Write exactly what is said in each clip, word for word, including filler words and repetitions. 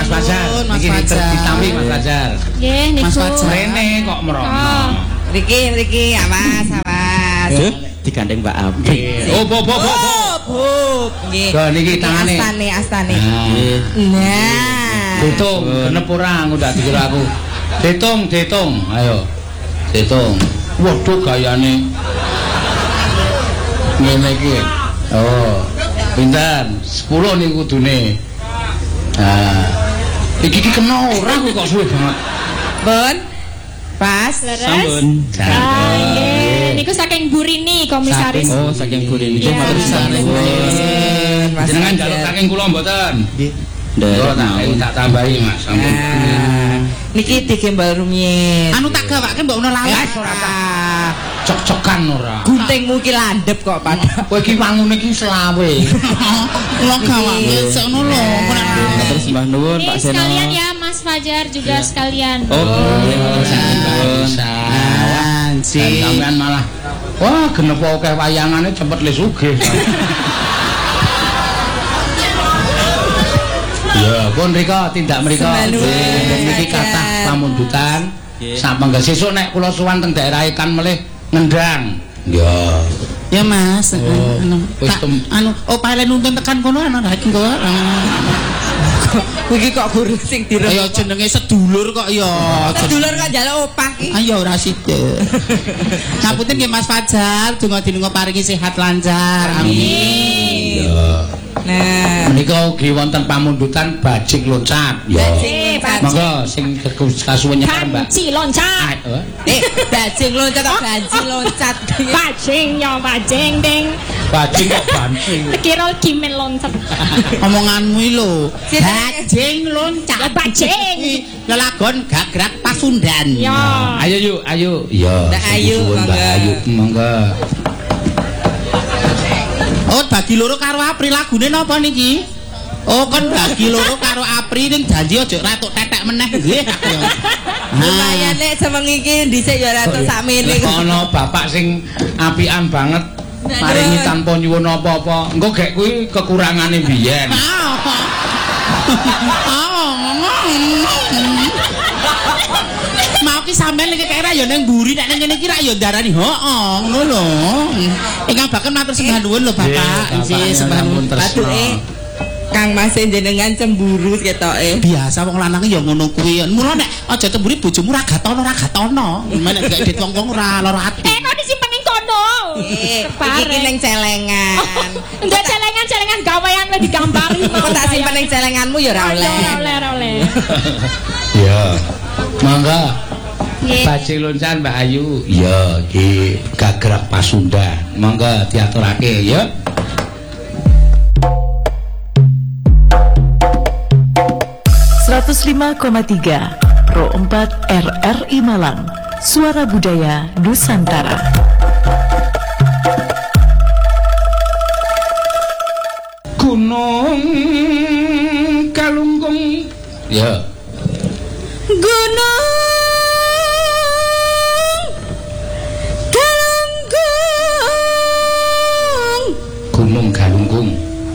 Mas Fajar. Niki ditampi Mas Fajar. Nggih niku. Mas Fajar. Rene kok merono. Riki, Riki, awas, awas. Digandeng Mbak Abi. Oh, bo bo bo. Bub, nggih. Go niki tangane. Astane, astane. Nggih. Nah. Ditung, genep ora ngundak dikira aku. Ditung, ditung. Ayo. Ditung. Waduh gayane. Ngene iki. Oh. Pinten? sepuluh nih kudune. Nah. Iki iki kena ora kok suwe banget. Bon. Pas. Sampun. Ah, nggih. Niku saking Burini komisaris. Oh, saking Burini. Nggih, jenengan njaluk saking kula mboten? Nggih. Ndak tak tambahi Mas. Sampun. Niki digembal rumiyin. Anu tak gawake mbok ono lawak ora tak. Cok-cokan ora. Guntingmu ki landhep kok padha. Kowe iki wangune iki selawe. Kula gawake sakno lho. Terus Mbah Nuwun Pak Ini Seno. sekalian ya Mas Fajar juga sekalian. Oh, bisa. Anjing. Sampean malah wah genep akeh wayangane cepet le sugih. Ya, pun mriko tindak mriko. Niki kathah pamundutan. Sampengga sesuk nek kula sowan teng daerah Etan melih ngendang. Ya. Ya Mas, Oh, anu wis tak- tem- anu opale nuntun tekan kono ana iki kok. Kuwi kok guru sing direm. Ayo jenenge sedulur kok ya. Sedulur kok njaluk opah ki. Ayo ora sida. Ngapunten nggih Mas Fajar, donga dinunga paringi sehat lancar. Amin. Ya. Nah, Menika ugi wonten pamundutan bajing loncat. Ya. bajing loncat. Monggo sing kasuwen nyekar Mbak. Banci loncat. Ah, Eh, bajing loncat kok banci loncat. Bajing ya bajing ding. Bajing kok banting. Kira gimen loncat. Omonganmu iki lho. Sinten? Bajing loncat. Ya bajing. Lelagon gagrak Pasundan. Ya. Ayo yuk, ayo. Iya. Mbak Ayu, suwun, Mbak monggo. Ayu, monggo. Oh, bagi loro karo Apri lagune napa niki? Oh, kan bagi loro karo Apri ning janji aja ratuk tetek meneh nggih. Lumayan nek sewengi iki dhisik ya ora tok sakmene. Ana bapak sing apian banget. Maringi tanpa nyuwun apa-apa. Engko gek kuwi kekurangane biyen. Mau ki sampean iki kira ya ning mburi nek ning kene iki ra ya darani heeh ngono lho. Ingkang bakal matur sembah nuwun lho Bapak. Nggih sembah nuwun. Patuke Kang Mas jenengan cemburu ketoke. Biasa wong lanang ya ngono kuwi. Mula nek aja cemburu bojomu ra gatono ra gatono. Nek gak dit wong-wong ora lara ati. Eh kok disimpen ning kono? Eh, iki ning celengan. Ndak celengan-celengan gawean wis digambari. Kok tak simpen ning celenganmu ya ora oleh. Ora oleh, ora oleh. Ya. Monggo. Nggih. Bajing loncat Mbak Ayu. Ya, iki gagrak Pasundan. Monggo diaturake ya. seratus lima koma tiga Pro empat R R I Malang, Suara Budaya Nusantara. Gunung Galunggung. Ya. Gunung Galunggung. Gunung Galunggung.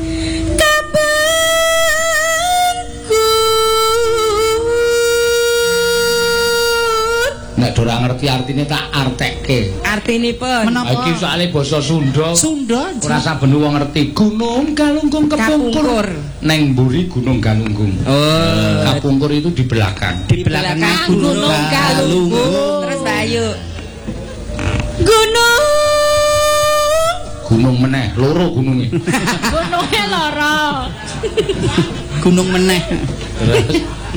Nek ora ngerti artine tak artekke. Artinipun Menapa? Iki soalé basa Sunda. Sunda. Ora saben wong ngerti. Gunung Galunggung kepungkur. Kapungkur. Neng mburi Gunung Galunggung. Oh, Kapungkur itu di belakang. di belakang Gunung Gunung Galunggung. Galunggung. Terus Mbak Ayu. Gunung Gunung meneh, loro gununge. Gunungnya loro. Gunung meneh. Terus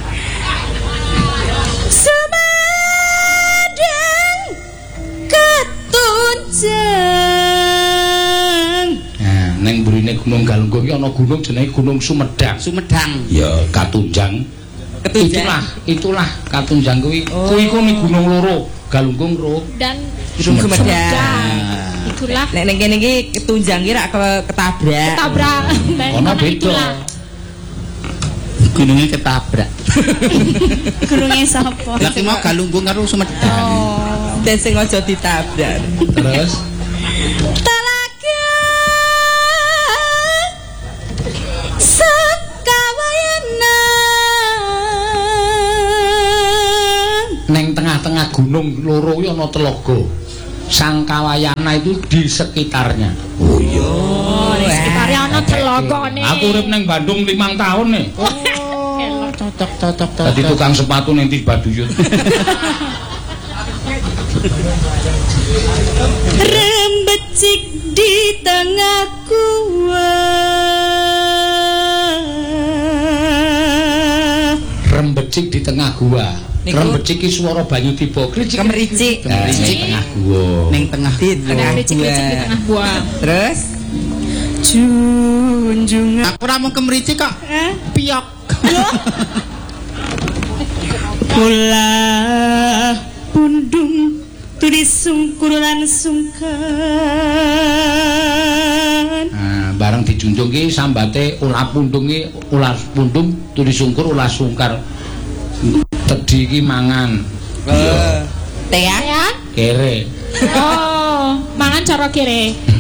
Sumedang Katunjang. nah, neng mburine Gunung Galunggung iki ana gunung jenenge Gunung Sumedang. Sumedang. Ya, Katunjang. Ketunjang. Itulah, itulah Katunjang kuwi. Oh. Kuwi ku ning gunung loro, Galunggung ro. Dan Gunung Sumedang. Sumedang. itulah Nek ning kene iki ketunjang ki rak ketabrak. ketabrak. Ono beda. Gunungnya ketabrak. Gunungnya sapa? Lah ki mau Galunggung karo Sumedang. Oh, dan sing aja ditabrak. Terus Talaga Sukawayana gunung loro ya ana telaga. Sangkawayana itu di sekitarnya. Oh iya. Di sekitarnya ana telagane. Aku urip ning Bandung limang tahun nih. Oh. Cocok cocok cocok. Dadi tukang sepatu ning Tibaduyut. Rembecik di tengah gua. Rembecik di tengah gua. Niku? Rembecik ki swara banyu tiba. Kricik Kemericik. di tengah gua. Ning tengah Di tengah Ricik-ricik di tengah gua. Terus junjungan aku ora mau kemericik kok. eh? Piok. Kula pundung tulis sungkur lan sungkan. Nah, bareng dijunjung ki sambate ulah pundung ki ulah pundung tuli sungkur ulah sungkar. Tedi ki mangan. Eh, Teh Ya? Kere. Oh, mangan cara kere.